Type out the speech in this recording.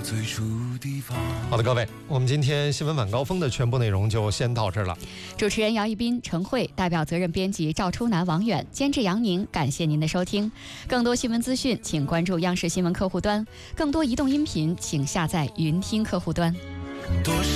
最初地方。 好的，各位，我们今天新闻晚高峰的全部内容就先到这儿了。 主持人姚一斌、陈慧，代表责任编辑赵初南、王远，监制杨宁，感谢您的收听。更多新闻资讯，请关注央视新闻客户端；更多移动音频，请下载云听客户端。 多少